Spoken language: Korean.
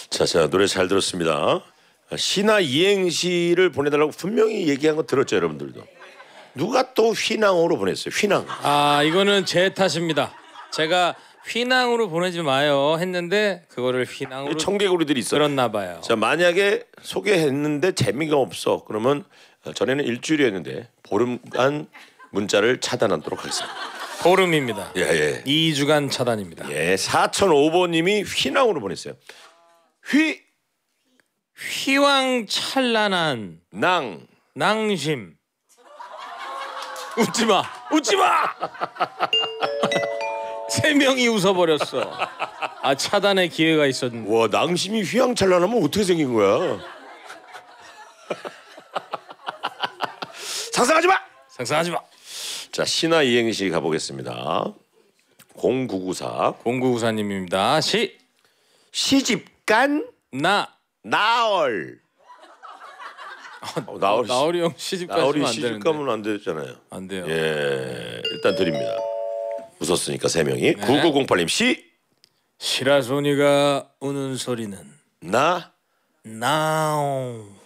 자, 노래 잘 들었습니다. 시나 이행시를 보내달라고 분명히 얘기한 거 들었죠, 여러분들도. 누가 또 휘낭으로 보냈어요? 휘낭. 아, 이거는 제 탓입니다. 제가 휘낭으로 보내지 마요 했는데 그거를 휘낭으로 청개구리들이 있어요. 그렇나 봐요. 자, 만약에 소개했는데 재미가 없어. 그러면 전에는 일주일이었는데 보름간 문자를 차단하도록 하겠습니다. 보름입니다. 예. 2주간 차단입니다. 예, 4005번님이 휘낭으로 보냈어요. 휘황찬란한 낭심. 웃지 마. 세 명이 웃어버렸어. 아, 차단의 기회가 있었는데. 와, 낭심이 휘황찬란하면 어떻게 생긴 거야? 상상하지 마. 자, 신화 이행시 가보겠습니다. 0994 시집간 나얼. 나얼이 형 시집 가시면 안 되는데. 시집 가면 안 되잖아요. 안 돼요. 예, 일단 드립니다. 웃었으니까 세 명이. 9908님 시라소니가 우는 소리는 나옹.